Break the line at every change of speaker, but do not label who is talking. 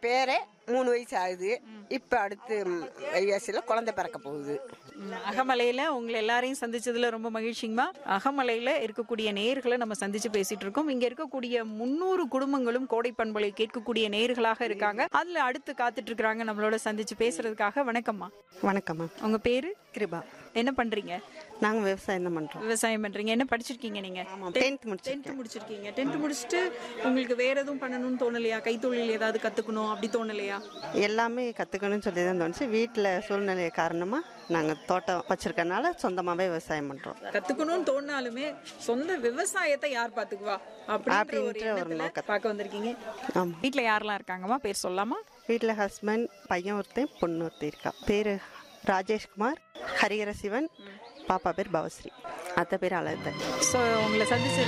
பேரே 3 வயசு ஆகுது. இப்போ அடுத்து வைகாசியில் குழந்தை பிறக்க போகுது.
அகமலையில உங்களை எல்லாரையும் சந்திச்சதுல ரொம்ப மகிழ்ச்சிங்கம்மா. அகமலையில இருக்கக்கூடிய நேயர்களை நம்ம சந்திச்சு பேசிட்டு இருக்கோம். இங்க இருக்கக்கூடிய 300 குடும்பங்களும் கோடை பண்பலை கேட்கக்கூடிய நேயர்களாக இருக்காங்க. அதுல அடுத்து காத்துட்டு இருக்காங்க நம்மளோட சந்திச்சு பேசுறதுக்காக. வணக்கம்மா.
வணக்கம்மா.
உங்க பேரு?
கிருபா.
என்ன பண்றீங்க?
நாங்க விவசாயம் தான் பண்றோம்.
விவசாயம் பண்றீங்க. என்ன படிச்சிருக்கீங்க நீங்க?
10th
முடிச்சிருக்கீங்க. 10th முடிச்சுட்டு உங்களுக்கு வேற எதுவும் பண்ணணும்னு தோணலையா? கைத்தொழில் ஏதாவது கத்துக்கணும் அப்படி தோணலையா?
எல்லாமே கத்துக்கணும்னு சொல்லி தான் தோணுச்சு. வீட்டில் சூழ்நிலை காரணமா நாங்கள் தோட்டம் வச்சிருக்கனால சொந்தமாகவே விவசாயம் பண்றோம்.
கத்துக்கணும்னு தோணாலுமே சொந்த விவசாயத்தை யார் பாத்துக்குவா அப்படின்ற ஒரு நோக்கத்தை பார்க்க வந்திருக்கீங்க.
ஆமாம்.
வீட்டுல யாரெல்லாம் இருக்காங்கம்மா? பேர் சொல்லாமா?
வீட்டில் ஹஸ்பண்ட், பையன் ஒருத்தன், பொண்ணு ஒருத்தன் இருக்கா. பேர் ராஜேஷ்குமார், ஹரிஹர சிவன். பாப்பா பேர் பவஸ்ரீ. அத்தை பேர் அழகு.
ஸோ உங்களை சந்திச்சு